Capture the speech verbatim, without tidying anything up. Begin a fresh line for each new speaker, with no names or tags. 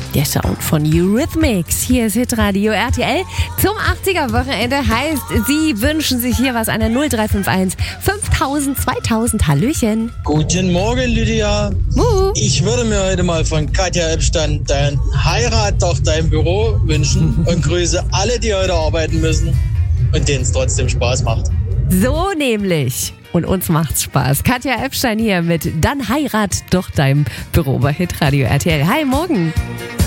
Der Sound von Eurythmics. Hier ist Hitradio R T L. Zum achtziger-Wochenende heißt, Sie wünschen sich hier was an der null drei fünf eins fünftausend zweitausend. Hallöchen.
Guten Morgen, Lydia.
Muhu.
Ich würde mir heute mal von Katja Epstein dein Heirattochter im Büro wünschen und grüße alle, die heute arbeiten müssen und denen es trotzdem Spaß macht.
So nämlich. Und uns macht's Spaß. Katja Epstein hier mit Dann heirat doch deinem Büro bei Hitradio R T L. Hi, morgen.